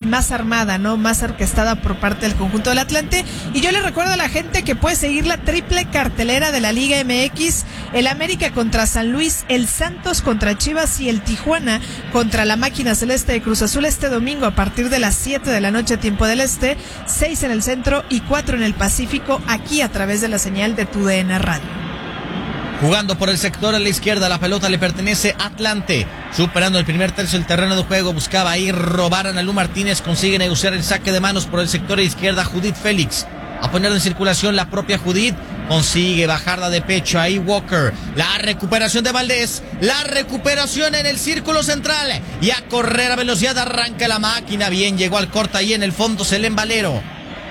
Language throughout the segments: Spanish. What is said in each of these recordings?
más armada, ¿no? Más orquestada por parte del conjunto del Atlante. Y yo le recuerdo a la gente que puede seguir la triple cartelera de la Liga MX: el América contra San Luis, el Santos contra Chivas y el Tijuana contra la Máquina Celeste de Cruz Azul este domingo a partir de las 7 de la noche, tiempo del este, 6 en el centro y 4 en el Pacífico, aquí a través de la señal de TUDN Radio. Jugando por el sector a la izquierda, la pelota le pertenece a Atlante. Superando el primer tercio del terreno de juego, buscaba ahí robar a Analu Martínez. Consigue negociar el saque de manos por el sector a la izquierda, Judith Félix. A poner en circulación la propia Judith. Consigue bajarla de pecho ahí Walker. La recuperación de Valdés. La recuperación en el círculo central. Y a correr a velocidad arranca la máquina. Bien, llegó al corte ahí en el fondo Selén Valero.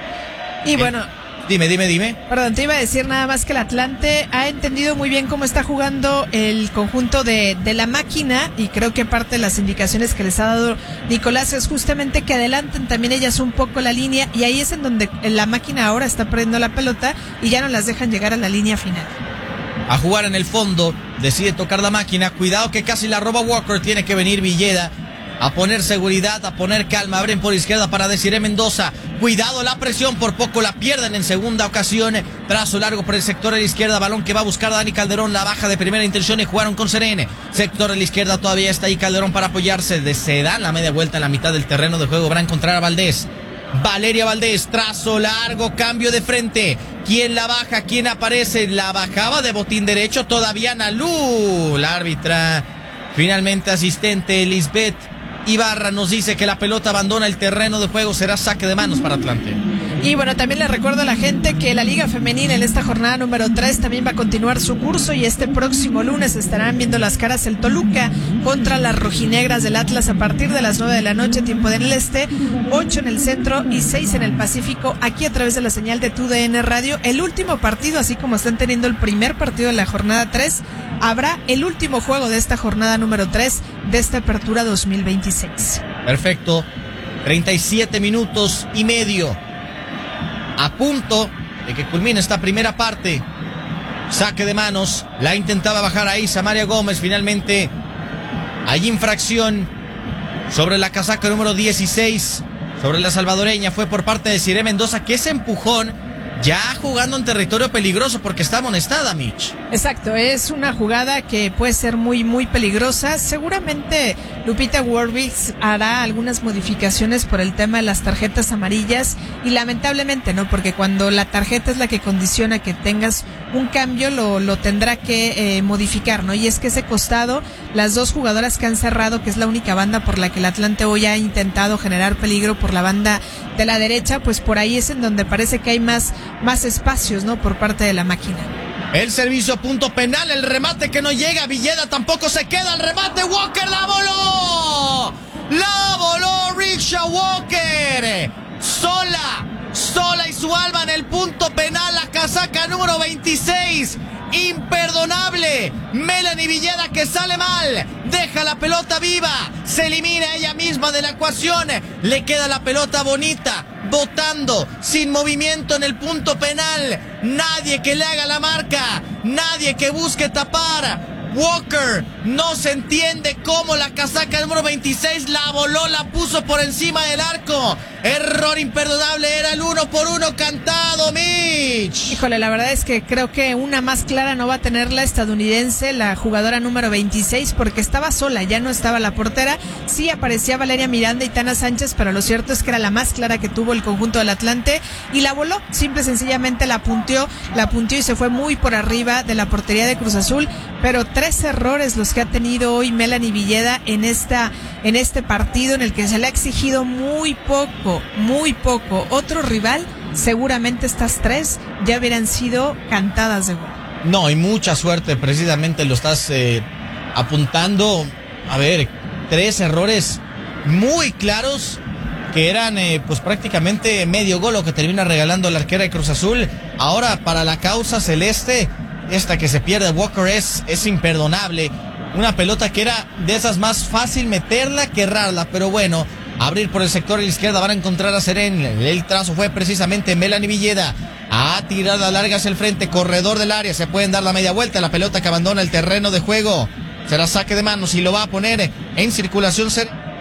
Y bueno... Dime. Perdón, te iba a decir nada más que el Atlante ha entendido muy bien cómo está jugando el conjunto de la máquina, y creo que parte de las indicaciones que les ha dado Nicolás es justamente que adelanten también ellas un poco la línea, y ahí es en donde la máquina ahora está perdiendo la pelota y ya no las dejan llegar a la línea final. A jugar en el fondo, decide tocar la máquina, cuidado que casi la roba Walker, tiene que venir Villeda a poner seguridad, a poner calma. Abren por izquierda para Desiree Mendoza. Cuidado la presión, por poco la pierden en segunda ocasión. Trazo largo por el sector a la izquierda, balón que va a buscar Dani Calderón. La baja de primera intención y jugaron con Serene. Sector a la izquierda todavía está ahí Calderón para apoyarse. Se da la media vuelta en la mitad del terreno de juego. Van a encontrar a Valdés. Valeria Valdés, trazo largo, cambio de frente. ¿Quién la baja? ¿Quién aparece? La bajaba de botín derecho todavía Analu. La árbitra, finalmente asistente Lisbeth Ibarra, nos dice que la pelota abandona el terreno de juego. Será saque de manos para Atlante. Y bueno, también le recuerdo a la gente que la Liga Femenil en esta jornada número 3 también va a continuar su curso, y este próximo lunes estarán viendo las caras el Toluca contra las rojinegras del Atlas a partir de las 9 de la noche, tiempo del este, 8 en el centro y 6 en el Pacífico, aquí a través de la señal de TUDN Radio. El último partido, así como están teniendo el primer partido de la jornada 3, habrá el último juego de esta jornada número 3 de esta apertura 2026. Perfecto, 37 minutos y medio. A punto de que culmine esta primera parte. Saque de manos. La intentaba bajar ahí Samaria Gómez. Finalmente hay infracción sobre la casaca número 16. Sobre la salvadoreña. Fue por parte de Desiree Mendoza, que ese empujón ya jugando en territorio peligroso porque está amonestada, Mitch. Exacto, es una jugada que puede ser muy, muy peligrosa. Seguramente Lupita Warwicks hará algunas modificaciones por el tema de las tarjetas amarillas, y lamentablemente, ¿no? Porque cuando la tarjeta es la que condiciona que tengas un cambio, lo tendrá que modificar, ¿no? Y es que ese costado, las dos jugadoras que han cerrado, que es la única banda por la que el Atlante hoy ha intentado generar peligro, por la banda de la derecha, pues por ahí es en donde parece que hay más espacios, ¿no? Por parte de la máquina. El servicio, punto penal, el remate que no llega, Villeda tampoco se queda, el remate, Walker la voló Riksha Walker, sola y su alma en el punto penal, la casaca número 26, imperdonable, Melanie Villeda, que sale mal, deja la pelota viva, se elimina ella misma de la ecuación, le queda la pelota bonita, botando, sin movimiento en el punto penal, nadie que le haga la marca, nadie que busque tapar. Walker no se entiende cómo la casaca número 26 la voló, la puso por encima del arco. Error imperdonable, era el 1-1 cantado, Mitch. Híjole, la verdad es que creo que una más clara no va a tener la estadounidense, la jugadora número 26, porque estaba sola, ya no estaba la portera. Sí aparecía Valeria Miranda y Tana Sánchez, pero lo cierto es que era la más clara que tuvo el conjunto del Atlante, y la voló, simple y sencillamente la punteó y se fue muy por arriba de la portería de Cruz Azul. Pero 3 errores los que ha tenido hoy Melanie Villeda en este partido, en el que se le ha exigido muy poco. Otro rival, seguramente estas 3 ya hubieran sido cantadas de gol. No, y mucha suerte, precisamente lo estás apuntando. A ver, 3 errores muy claros que eran pues prácticamente medio gol lo que termina regalando la arquera de Cruz Azul. Ahora, para la causa celeste, esta que se pierde Walker es imperdonable. Una pelota que era de esas más fácil meterla que errarla, pero bueno, abrir por el sector a la izquierda, van a encontrar a Serene. El trazo fue precisamente Melanie Villeda. A tirada larga hacia el frente, corredor del área, se pueden dar la media vuelta. La pelota que abandona el terreno de juego será saque de manos y lo va a poner en circulación.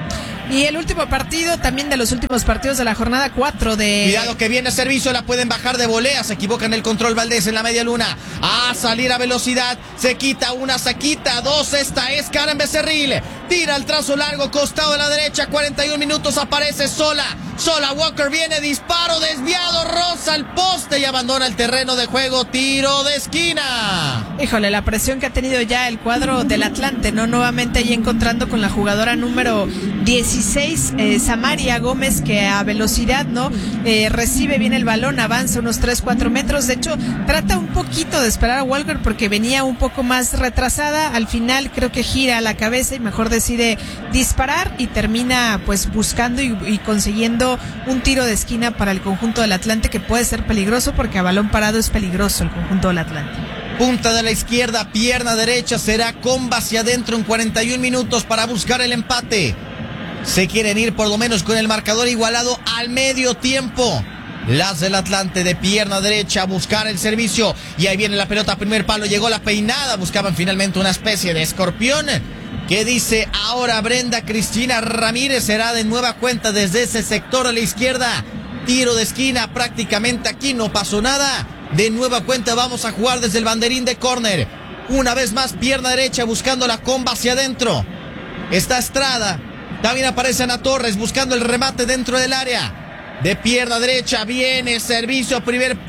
Y el último partido, también de los últimos partidos de la jornada 4 de... Cuidado que viene servicio, la pueden bajar de volea. Se equivoca en el control Valdés en la media luna. A salir a velocidad. Se quita una, se quita dos. Esta es Karen Becerril. Tira el trazo largo, costado de la derecha. 41 minutos, aparece sola. Walker viene, disparo desviado. Roza el poste y abandona el terreno de juego. Tiro de esquina. Híjole, la presión que ha tenido ya el cuadro del Atlante, ¿no? Nuevamente ahí encontrando con la jugadora número 16, Samaria Gómez, que a velocidad, ¿no? Recibe bien el balón, avanza unos 3-4 metros. De hecho, trata un poquito de esperar a Walker porque venía un poco más retrasada. Al final creo que gira la cabeza y mejor decide disparar y termina pues buscando y consiguiendo un tiro de esquina para el conjunto del Atlante, que puede ser peligroso porque a balón parado es peligroso el conjunto del Atlante. Punta de la izquierda, pierna derecha, será comba hacia adentro en 41 minutos para buscar el empate. Se quieren ir por lo menos con el marcador igualado al medio tiempo. Las del Atlante de pierna derecha a buscar el servicio. Y ahí viene la pelota a primer palo, llegó la peinada, buscaban finalmente una especie de escorpión. ¿Qué dice ahora Brenda Cristina Ramírez? Será de nueva cuenta desde ese sector a la izquierda. Tiro de esquina, prácticamente aquí no pasó nada. De nueva cuenta vamos a jugar desde el banderín de córner. Una vez más, pierna derecha buscando la comba hacia adentro. Está Estrada. También aparece Ana Torres buscando el remate dentro del área. De pierna derecha viene servicio a primer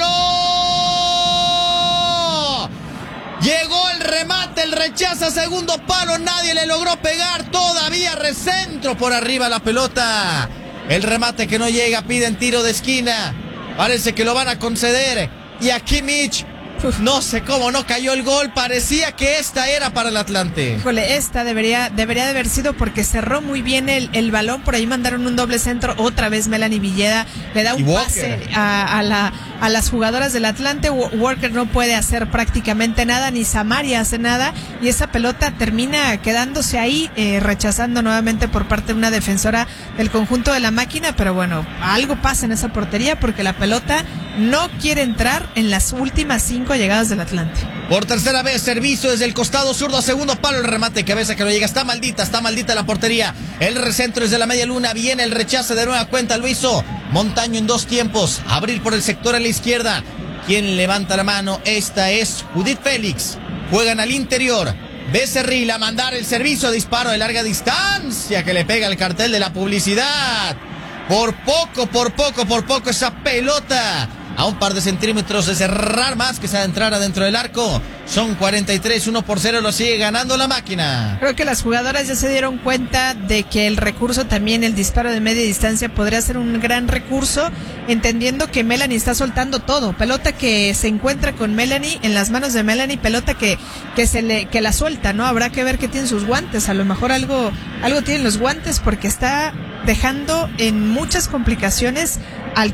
palo. Llegó el remate, el rechaza segundo palo. Nadie le logró pegar. Todavía recentro por arriba la pelota. El remate que no llega, piden tiro de esquina. Parece que lo van a conceder. Y aquí Mitch, no sé cómo no cayó el gol. Parecía que esta era para el Atlante. Híjole, esta debería de haber sido porque cerró muy bien el balón. Por ahí mandaron un doble centro. Otra vez Melanie Villeda le da un pase a las jugadoras del Atlante. Walker no puede hacer prácticamente nada, ni Samaria hace nada. Y esa pelota termina quedándose ahí, rechazando nuevamente por parte de una defensora del conjunto de la Máquina. Pero bueno, algo pasa en esa portería porque la pelota no quiere entrar en las últimas 5 llegadas del Atlante. Por tercera vez, servicio desde el costado zurdo a segundo palo, el remate, cabeza que no llega, está maldita la portería. El recentro desde la media luna, viene el rechace de nueva cuenta, lo hizo Montaño en 2 tiempos, abrir por el sector a la izquierda. ¿Quién levanta la mano? Esta es Judith Félix, juegan al interior. Becerril a mandar el servicio, disparo de larga distancia que le pega el cartel de la publicidad. Por poco esa pelota a un par de centímetros de cerrar más que se adentrara dentro del arco. Son 43, 1-0, lo sigue ganando la Máquina. Creo que las jugadoras ya se dieron cuenta de que el recurso también, el disparo de media distancia, podría ser un gran recurso, entendiendo que Melanie está soltando todo. Pelota que se encuentra con Melanie, en las manos de Melanie, pelota que la suelta, ¿no? Habrá que ver qué tienen sus guantes. A lo mejor algo tienen los guantes porque está dejando en muchas complicaciones a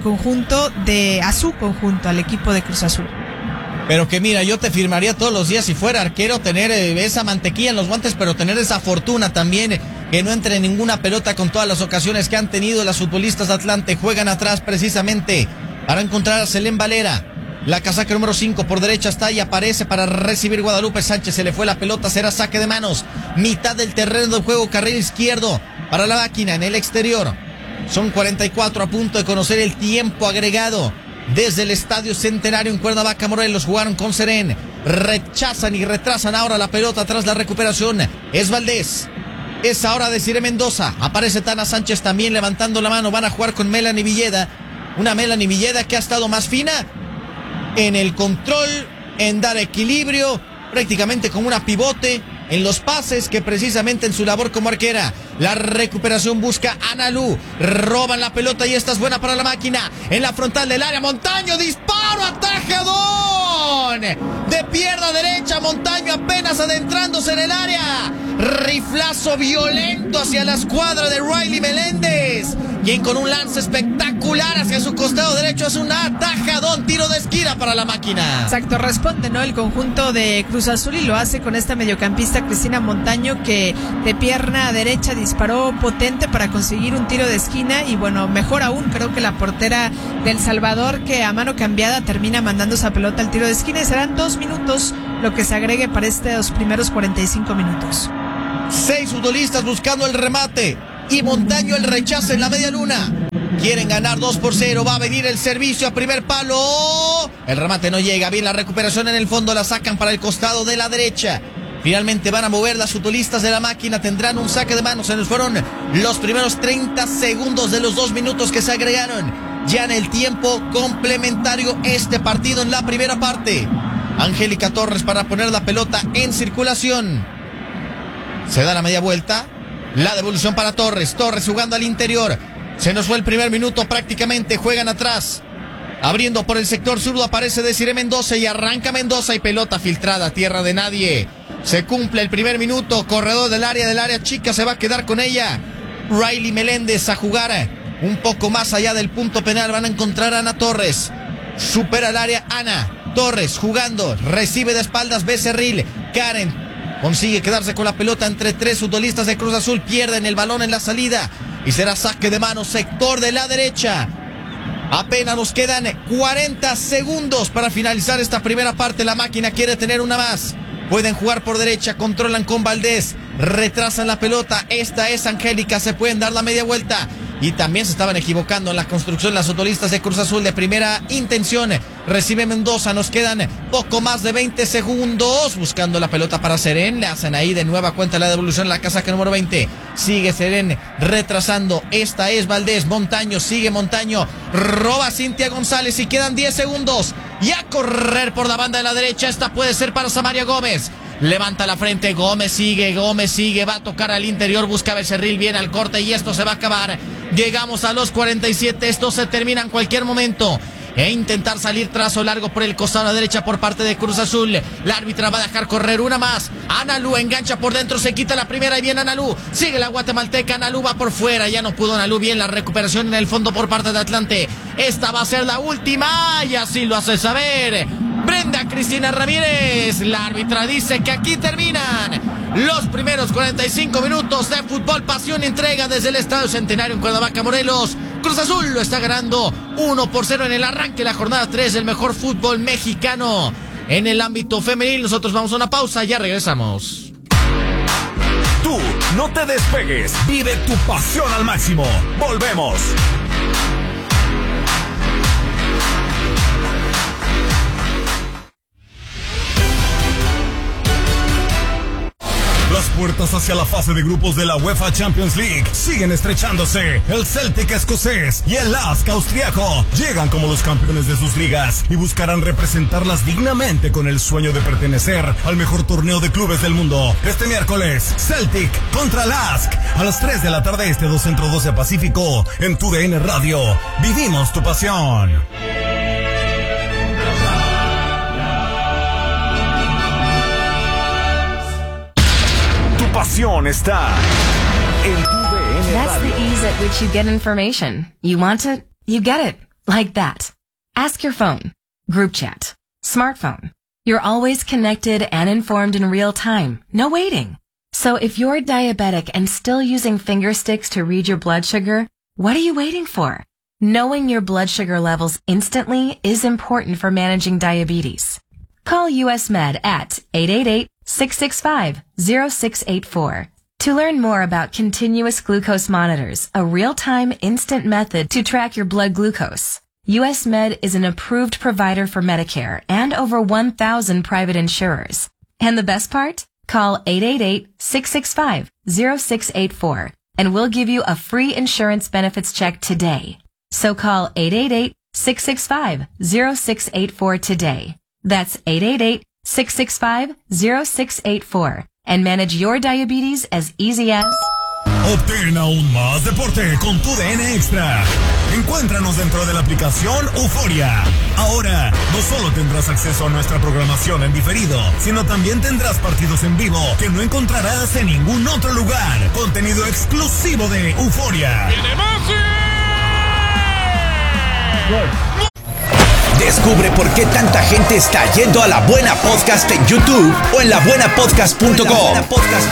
su conjunto, al equipo de Cruz Azul. Pero que mira, yo te firmaría todos los días si fuera arquero tener esa mantequilla en los guantes, pero tener esa fortuna también, que no entre ninguna pelota con todas las ocasiones que han tenido las futbolistas de Atlante. Juegan atrás precisamente para encontrar a Selén Valera. La casaca número 5 por derecha está y aparece para recibir Guadalupe Sánchez. Se le fue la pelota, será saque de manos. Mitad del terreno de juego, carril izquierdo para la Máquina en el exterior. Son 44 a punto de conocer el tiempo agregado. Desde el Estadio Centenario en Cuernavaca, Morelos, jugaron con Serén. Rechazan y retrasan ahora la pelota tras la recuperación. Es Valdés. Es ahora Desiree Mendoza. Aparece Tana Sánchez también levantando la mano. Van a jugar con Melanie Villeda. Una Melanie Villeda que ha estado más fina en el control, en dar equilibrio, prácticamente como una pivote en los pases, que precisamente en su labor como arquera. La recuperación busca Ana Lu. Roban la pelota y esta es buena para la Máquina. En la frontal del área, Montaño, disparo, atajadón. De pierna derecha, Montaño apenas adentrándose en el área. Riflazo violento hacia la escuadra de Riley Meléndez, quien con un lance espectacular hacia su costado derecho hace un atajadón, tiro de esquina para la Máquina. Exacto, responde, ¿no? El conjunto de Cruz Azul, y lo hace con esta mediocampista Cristina Montaño, que de pierna derecha disparó potente para conseguir un tiro de esquina. Y bueno, mejor aún, creo que la portera del Salvador, que a mano cambiada termina mandando esa pelota al tiro de esquina, y serán 2 minutos lo que se agregue para estos primeros 45 minutos. 6 futbolistas buscando el remate. y Montaño el rechazo en la media luna. Quieren ganar 2-0, va a venir el servicio a primer palo. El remate no llega, bien la recuperación en el fondo, la sacan para el costado de la derecha. Finalmente van a mover las futbolistas de la máquina, tendrán un saque de manos. Se nos fueron los primeros 30 segundos de los 2 minutos que se agregaron ya en el tiempo complementario este partido en la primera parte. Angélica Torres para poner la pelota en circulación. Se da la media vuelta, la devolución para Torres, Torres jugando al interior. Se nos fue el primer minuto prácticamente, juegan atrás. Abriendo por el sector zurdo aparece Desiree Mendoza y arranca Mendoza y pelota filtrada a tierra de nadie. Se cumple el primer minuto, corredor del área chica se va a quedar con ella. Riley Meléndez a jugar un poco más allá del punto penal, van a encontrar a Ana Torres. Supera el área Ana Torres jugando, recibe de espaldas Becerril. Karen consigue quedarse con la pelota entre 3 futbolistas de Cruz Azul, pierden el balón en la salida y será saque de mano, sector de la derecha. Apenas nos quedan 40 segundos para finalizar esta primera parte, la máquina quiere tener una más. Pueden jugar por derecha, controlan con Valdés, retrasan la pelota, esta es Angélica, se pueden dar la media vuelta. Y también se estaban equivocando en la construcción las futbolistas de Cruz Azul de primera intención. Recibe Mendoza, nos quedan poco más de 20 segundos. Buscando la pelota para Seren, le hacen ahí de nueva cuenta la devolución, la casaca número 20. Sigue Seren retrasando, esta es Valdés, Montaño, sigue Montaño. Roba Cintia González y quedan 10 segundos. Y a correr por la banda de la derecha, esta puede ser para Samaria Gómez. Levanta la frente, Gómez sigue, va a tocar al interior, busca Becerril, viene al corte y esto se va a acabar. Llegamos a los 47, esto se termina en cualquier momento. E intentar salir trazo largo por el costado a la derecha por parte de Cruz Azul. La árbitra va a dejar correr una más. Analu engancha por dentro, se quita la primera y viene Analu. Sigue la guatemalteca, Analu va por fuera. Ya no pudo Analu, bien la recuperación en el fondo por parte de Atlante. Esta va a ser la última y así lo hace saber Brenda Cristina Ramírez. La árbitra dice que aquí terminan los primeros 45 minutos de fútbol, pasión y entrega desde el Estadio Centenario en Cuernavaca, Morelos. Cruz Azul lo está ganando 1-0 en el arranque de la jornada 3 del mejor fútbol mexicano en el ámbito femenil. Nosotros vamos a una pausa, ya regresamos. Tú no te despegues, vive tu pasión al máximo. Volvemos. Las puertas hacia la fase de grupos de la UEFA Champions League siguen estrechándose. El Celtic escocés y el Lask austriaco llegan como los campeones de sus ligas y buscarán representarlas dignamente con el sueño de pertenecer al mejor torneo de clubes del mundo. Este miércoles, Celtic contra Lask a las 3 de la tarde este, 2 Centro 12 Pacífico, en TUDN Radio. Vivimos tu pasión. Pasión está en TUDN That's Radio. the ease at which you get information. You want it, you get it. Like that. Ask your phone. Group chat. Smartphone. You're always connected and informed in real time. No waiting. So if you're diabetic and still using finger sticks to read your blood sugar, what are you waiting for? Knowing your blood sugar levels instantly is important for managing diabetes. Call US Med at 888-665-0684 to learn more about continuous glucose monitors, a real-time instant method to track your blood glucose. US Med is an approved provider for Medicare and over 1,000 private insurers. And the best part? Call 888-665-0684 and we'll give you a free insurance benefits check today. So call 888-665-0684 today. That's 888-665-0684 and manage your diabetes as easy as... Obtén aún más deporte con TUDN Extra. Encuéntranos dentro de la aplicación Euforia. Ahora, no solo tendrás acceso a nuestra programación en diferido, sino también tendrás partidos en vivo que no encontrarás en ningún otro lugar. Contenido exclusivo de Euforia. Descubre por qué tanta gente está yendo a La Buena Podcast en YouTube o en labuenapodcast.com.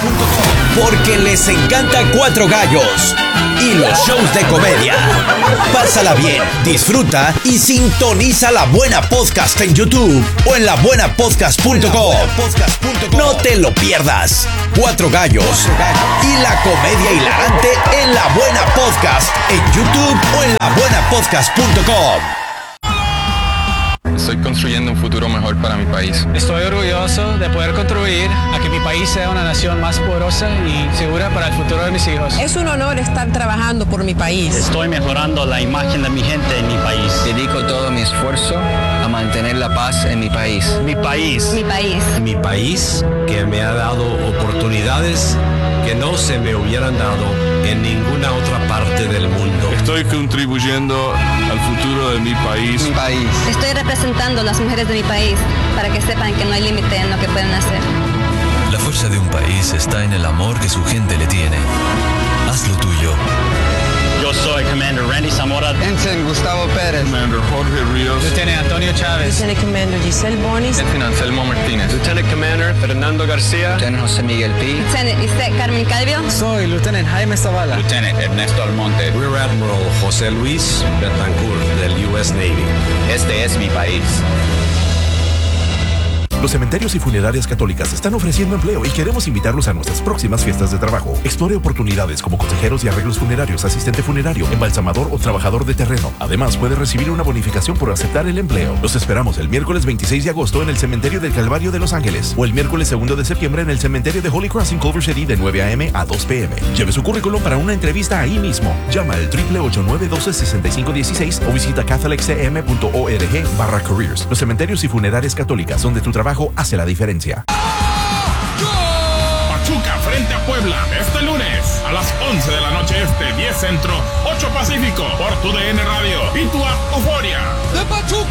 Porque les encanta Cuatro Gallos y los shows de comedia. Pásala bien, disfruta y sintoniza La Buena Podcast en YouTube o en labuenapodcast.com. No te lo pierdas. 4 gallos y la comedia hilarante en La Buena Podcast en YouTube o en labuenapodcast.com. Estoy construyendo un futuro mejor para mi país. Estoy orgulloso de poder contribuir a que mi país sea una nación más poderosa y segura para el futuro de mis hijos. Es un honor estar trabajando por mi país. Estoy mejorando la imagen de mi gente en mi país. Dedico todo mi esfuerzo a mantener la paz en mi país. Mi país. Mi país. Mi país, que me ha dado oportunidades que no se me hubieran dado en ninguna otra parte del mundo. Estoy contribuyendo al futuro de mi país. Mi país. Estoy representando a las mujeres de mi país para que sepan que no hay límite en lo que pueden hacer. La fuerza de un país está en el amor que su gente le tiene. Haz lo tuyo. Yo soy Commander Randy Zamora. Ensign Gustavo Pérez. Commander Jorge Ríos. Lieutenant Antonio Chávez. Lieutenant Commander Giselle Bonis. Lieutenant Anselmo Martínez. Lieutenant Commander Fernando García. Lieutenant José Miguel P. Lieutenant Lisette Carmen Calvio. Soy Lieutenant Jaime Zavala. Lieutenant Ernesto Almonte. Rear Admiral José Luis Betancourt del US Navy. Este es mi país. Los cementerios y funerarias católicas están ofreciendo empleo y queremos invitarlos a nuestras próximas fiestas de trabajo. Explore oportunidades como consejeros y arreglos funerarios, asistente funerario, embalsamador o trabajador de terreno. Además, puede recibir una bonificación por aceptar el empleo. Los esperamos el miércoles 26 de agosto en el Cementerio del Calvario de Los Ángeles o el miércoles 2 de septiembre en el Cementerio de Holy Cross en Culver City de 9 a.m. a 2 p.m. Lleve su currículum para una entrevista ahí mismo. Llama al 888-912-6516 o visita catholiccm.org/careers. Los cementerios y funerarias católicas, donde tu trabajo hace la diferencia. Pachuca frente a Puebla este lunes a las 11 de la noche este, 10 centro, 8 pacífico por tu DN Radio y tu app Euforia.